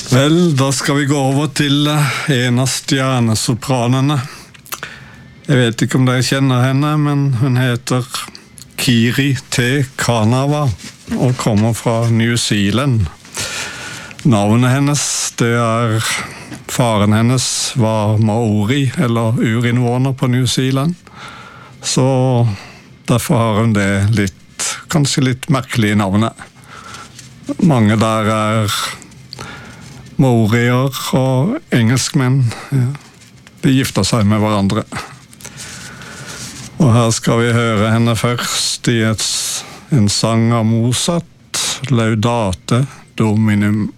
Vel, da skal vi gå over til en av stjernesopranene. Jeg vet ikke om dere kjenner henne, men hun heter Kiri Te Kanawa og kommer fra New Zealand. Navnet hennes, det faren hennes var maori, eller urinnvåner på New Zealand. Så derfor har hun det kanskje litt merkelige navnet. Mange der maorier og engelskmenn. Ja. De gifter seg med hverandre. Og her skal vi høre henne først i en sang av Mozart, Laudate Dominum.